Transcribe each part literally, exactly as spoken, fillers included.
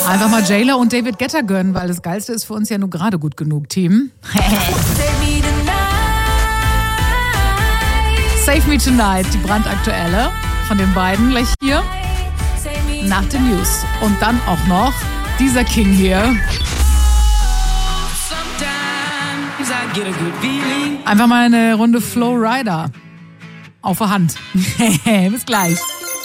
Einfach mal J-Lo und David Guetta gönnen, weil das Geilste ist für uns ja nur gerade gut genug, Team. Save Me Tonight, die brandaktuelle von den beiden gleich hier nach den News. Und dann auch noch dieser King hier. Einfach mal eine Runde Flow Rider auf der Hand. Bis gleich.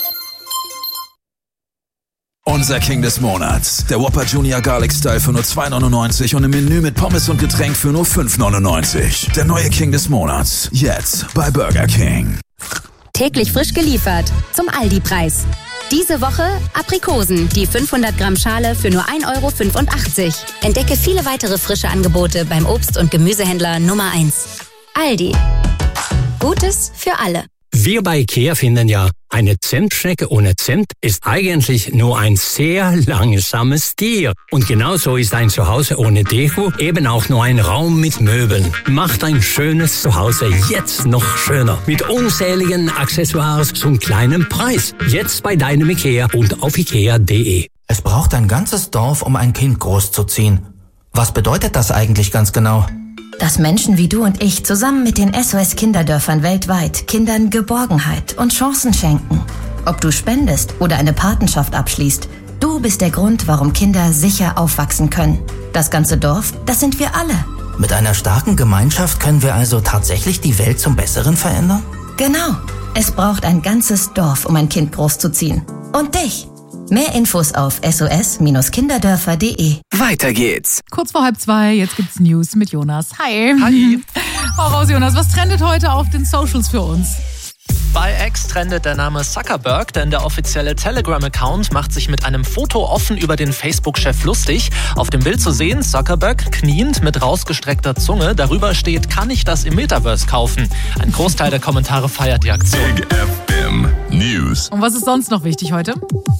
Unser King des Monats. Der Whopper Junior Garlic Style für nur zwei neunundneunzig und im Menü mit Pommes und Getränk für nur fünf neunundneunzig. Der neue King des Monats. Jetzt bei Burger King. Täglich frisch geliefert. Zum Aldi-Preis. Diese Woche Aprikosen, die fünfhundert Gramm Schale für nur ein Euro fünfundachtzig. Entdecke viele weitere frische Angebote beim Obst- und Gemüsehändler Nummer eins. Aldi. Gutes für alle. Wir bei IKEA finden ja, eine Zimtschnecke ohne Zimt ist eigentlich nur ein sehr langsames Tier. Und genauso ist ein Zuhause ohne Deko eben auch nur ein Raum mit Möbeln. Macht ein schönes Zuhause jetzt noch schöner. Mit unzähligen Accessoires zum kleinen Preis. Jetzt bei deinem IKEA und auf ikea punkt de. Es braucht ein ganzes Dorf, um ein Kind großzuziehen. Was bedeutet das eigentlich ganz genau? Dass Menschen wie du und ich zusammen mit den S O S-Kinderdörfern weltweit Kindern Geborgenheit und Chancen schenken. Ob du spendest oder eine Patenschaft abschließt, du bist der Grund, warum Kinder sicher aufwachsen können. Das ganze Dorf, das sind wir alle. Mit einer starken Gemeinschaft können wir also tatsächlich die Welt zum Besseren verändern? Genau. Es braucht ein ganzes Dorf, um ein Kind großzuziehen. Und dich. Mehr Infos auf s o s kinderdörfer punkt de. Weiter geht's. Kurz vor halb zwei, jetzt gibt's News mit Jonas. Hi. Hi. Hau raus, Jonas. Was trendet heute auf den Socials für uns? Bei X trendet der Name Zuckerberg, denn der offizielle Telegram-Account macht sich mit einem Foto offen über den Facebook-Chef lustig. Auf dem Bild zu sehen, Zuckerberg kniend mit rausgestreckter Zunge. Darüber steht, kann ich das im Metaverse kaufen? Ein Großteil der Kommentare feiert die Aktion. Big F M News. Und was ist sonst noch wichtig heute?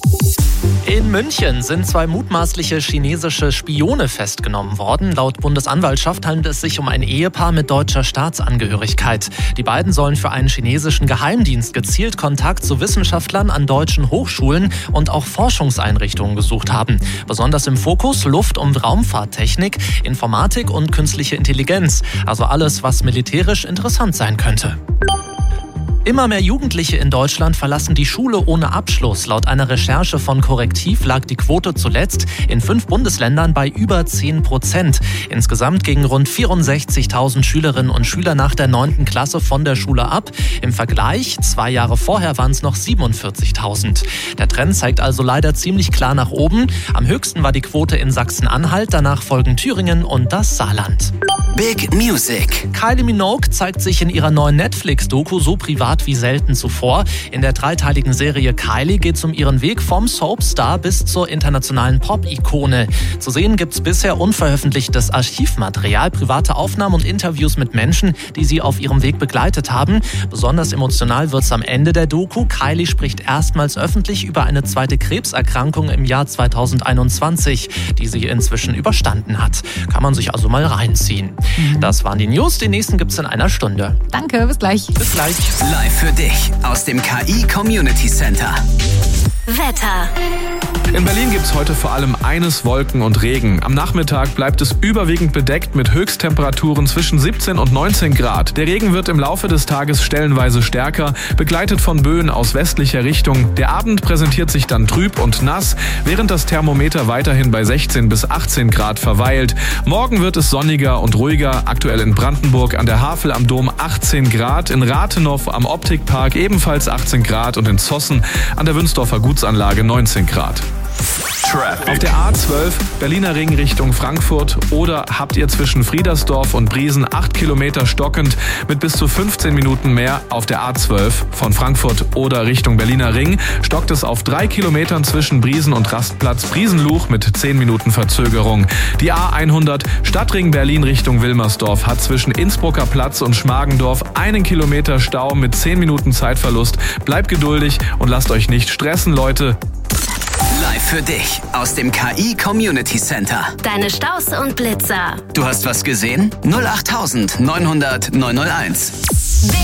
In München sind zwei mutmaßliche chinesische Spione festgenommen worden. Laut Bundesanwaltschaft handelt es sich um ein Ehepaar mit deutscher Staatsangehörigkeit. Die beiden sollen für einen chinesischen Geheimdienst gezielt Kontakt zu Wissenschaftlern an deutschen Hochschulen und auch Forschungseinrichtungen gesucht haben. Besonders im Fokus Luft- und Raumfahrttechnik, Informatik und künstliche Intelligenz. Also alles, was militärisch interessant sein könnte. Immer mehr Jugendliche in Deutschland verlassen die Schule ohne Abschluss. Laut einer Recherche von Korrektiv lag die Quote zuletzt in fünf Bundesländern bei über zehn Prozent. Insgesamt gingen rund vierundsechzigtausend Schülerinnen und Schüler nach der neunten Klasse von der Schule ab. Im Vergleich, zwei Jahre vorher waren es noch siebenundvierzigtausend. Der Trend zeigt also leider ziemlich klar nach oben. Am höchsten war die Quote in Sachsen-Anhalt, danach folgen Thüringen und das Saarland. Big Music. Kylie Minogue zeigt sich in ihrer neuen Netflix-Doku so privat wie selten zuvor. In der dreiteiligen Serie Kylie geht es um ihren Weg vom Soapstar bis zur internationalen Pop-Ikone. Zu sehen gibt's bisher unveröffentlichtes Archivmaterial, private Aufnahmen und Interviews mit Menschen, die sie auf ihrem Weg begleitet haben. Besonders emotional wird's am Ende der Doku. Kylie spricht erstmals öffentlich über eine zweite Krebserkrankung im Jahr zweitausendeinundzwanzig, die sie inzwischen überstanden hat. Kann man sich also mal reinziehen. Das waren die News. Die nächsten gibt's in einer Stunde. Danke, bis gleich. Bis gleich. Live für dich aus dem K I Community Center. Wetter. In Berlin gibt's heute vor allem eines Wolken und Regen. Am Nachmittag bleibt es überwiegend bedeckt mit Höchsttemperaturen zwischen siebzehn und neunzehn Grad. Der Regen wird im Laufe des Tages stellenweise stärker, begleitet von Böen aus westlicher Richtung. Der Abend präsentiert sich dann trüb und nass, während das Thermometer weiterhin bei sechzehn bis achtzehn Grad verweilt. Morgen wird es sonniger und ruhiger. Aktuell in Brandenburg an der Havel am Dom achtzehn Grad, in Rathenow am Optikpark ebenfalls achtzehn Grad und in Zossen an der Wünsdorfer Gutsanlage neunzehn Grad. Traffic. Auf der A zwölf Berliner Ring Richtung Frankfurt oder habt ihr zwischen Friedersdorf und Briesen acht Kilometer stockend mit bis zu fünfzehn Minuten mehr. Auf der A zwölf von Frankfurt oder Richtung Berliner Ring stockt es auf drei Kilometern zwischen Briesen und Rastplatz Briesenluch mit zehn Minuten Verzögerung. Die A hundert Stadtring Berlin Richtung Wilmersdorf hat zwischen Innsbrucker Platz und Schmargendorf einen Kilometer Stau mit zehn Minuten Zeitverlust. Bleibt geduldig und lasst euch nicht stressen, Leute. Live für dich aus dem K I Community Center. Deine Staus und Blitzer. Du hast was gesehen? null acht neunhundert neunhunderteins.